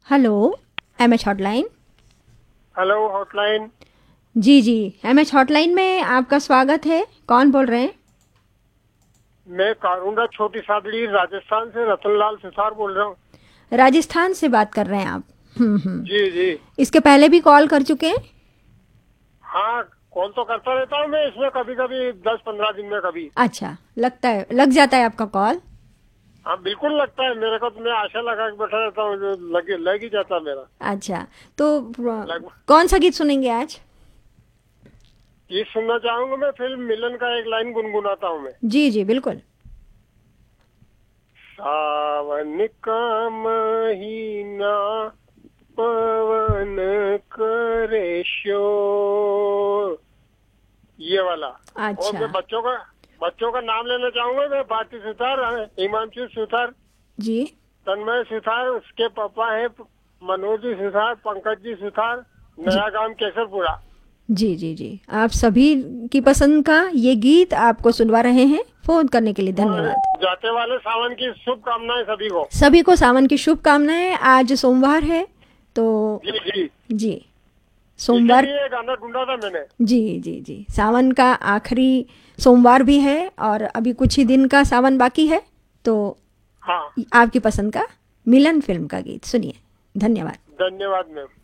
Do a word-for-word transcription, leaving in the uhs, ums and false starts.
Hello, M H hotline. Hello hotline. जी जी, M H hotline में आपका स्वागत है। कौन बोल रहे हैं? मैं कारूंडा छोटी सादड़ी राजस्थान से रतनलाल सुथार बोल रहा हूँ। राजस्थान से बात कर रहे हैं आप? हम्म हम्म। जी जी। इसके पहले भी कॉल कर चुके हैं? हाँ, कॉल तो करता रहता हूँ मैं इसमें, कभी कभी दस पंद्रह दिन में कभी। अच्छा, लगता है लग जाता है आपका कॉल। हाँ बिल्कुल लगता है मेरे को, तो मैं आशा लगा के बैठा रहता हूँ, जो लग लग ही जाता मेरा। अच्छा, तो अ, लग कौन सा गीत सुनेंगे आज? ये सुनना चाहूंगा मैं, फिल्म मिलन का एक लाइन गुनगुनाता हूँ मैं। जी जी बिल्कुल। सावन का महीना, पवन करे शोर, ये वाला। और अच्छा। मैं बच्चों का बच्चों का नाम लेना चाहूंगा मैं। भारती सुथार, हिमांशु सुथार, जी तन्मय सुथार, उसके पापा है मनोज जी सुथार, पंकज जी सुथार, जी नया गांव केसरपुरा। जी जी जी, आप सभी की पसंद का ये गीत आपको सुनवा रहे हैं। फोन करने के लिए और धन्यवाद। जाते वाले सावन की शुभकामनाएं सभी को। सभी को सावन की शुभकामनाएं। आज सोमवार है तो जी जी। जी, सोमवार। इसीलिए ये गाना ढूंढा था मैंने। जी जी जी, सावन का आखिरी सोमवार भी है और अभी कुछ ही दिन का सावन बाकी है, तो हाँ, आपकी पसंद का मिलन फिल्म का गीत सुनिए। धन्यवाद। धन्यवाद मैम।